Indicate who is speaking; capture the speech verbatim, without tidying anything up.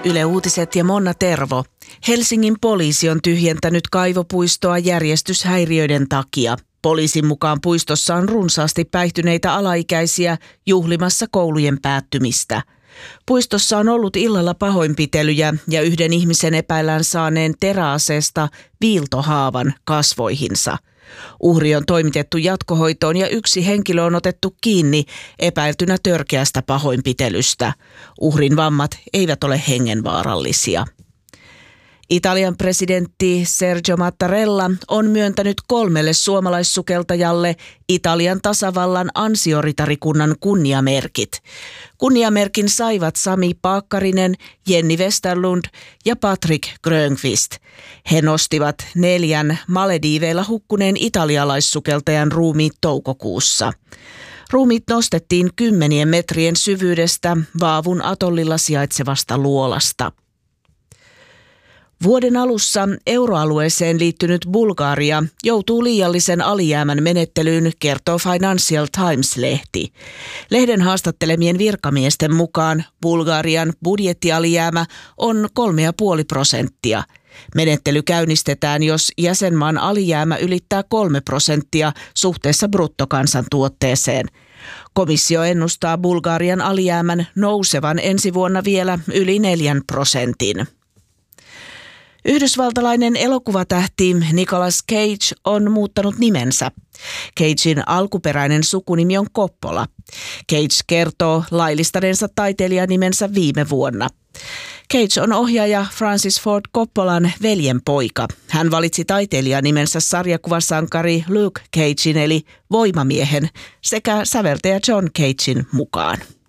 Speaker 1: Yle Uutiset ja Monna Tervo. Helsingin poliisi on tyhjentänyt kaivopuistoa järjestyshäiriöiden takia. Poliisin mukaan puistossa on runsaasti päihtyneitä alaikäisiä juhlimassa koulujen päättymistä. Puistossa on ollut illalla pahoinpitelyjä ja yhden ihmisen epäillään saaneen teräaseesta viiltohaavan kasvoihinsa. Uhri on toimitettu jatkohoitoon ja yksi henkilö on otettu kiinni epäiltynä törkeästä pahoinpitelystä. Uhrin vammat eivät ole hengenvaarallisia. Italian presidentti Sergio Mattarella on myöntänyt kolmelle suomalaissukeltajalle Italian tasavallan ansioritarikunnan kunniamerkit. Kunniamerkin saivat Sami Paakkarinen, Jenni Westerlund ja Patrick Grönqvist. He nostivat neljän Malediiveilla hukkuneen italialaissukeltajan ruumiit toukokuussa. Ruumiit nostettiin kymmenien metrien syvyydestä Vaavun atollilla sijaitsevasta luolasta. Vuoden alussa euroalueeseen liittynyt Bulgaria joutuu liiallisen alijäämän menettelyyn, kertoo Financial Times-lehti. Lehden haastattelemien virkamiesten mukaan Bulgarian budjettialijäämä on kolme pilkku viisi prosenttia. Menettely käynnistetään, jos jäsenmaan alijäämä ylittää kolme prosenttia suhteessa bruttokansantuotteeseen. Komissio ennustaa Bulgarian alijäämän nousevan ensi vuonna vielä yli neljän prosentin. Yhdysvaltalainen elokuvatähti Nicolas Cage on muuttanut nimensä. Cagen alkuperäinen sukunimi on Coppola. Cage kertoo laillistaneensa taiteilijanimensä viime vuonna. Cage on ohjaaja Francis Ford Coppolan veljenpoika. Hän valitsi taiteilijanimensä sarjakuvasankari Luke Cagen eli voimamiehen sekä säveltäjä John Cagen mukaan.